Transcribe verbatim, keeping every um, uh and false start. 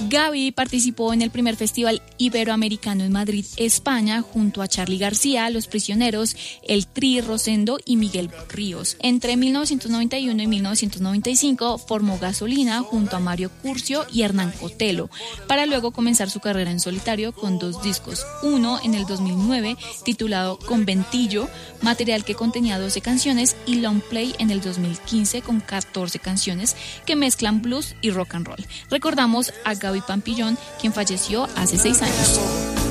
Gaby participó en el primer Festival Iberoamericano en Madrid, España, junto a Charly García, Los Prisioneros, El Tri, Rosendo y Miguel Ríos. Entre mil novecientos noventa y uno y mil novecientos noventa y cinco formó Gasolina junto a Mario Curcio y Hernán Cotelo, para luego comenzar su carrera en solitario con dos discos. Uno en el dos mil nueve, titulado Conventillo, material que contenía doce canciones, y Long Play en el dos mil quince con catorce canciones que mezclan blues y rock and roll. Recordamos a Gaby Pampillón, quien falleció hace seis años.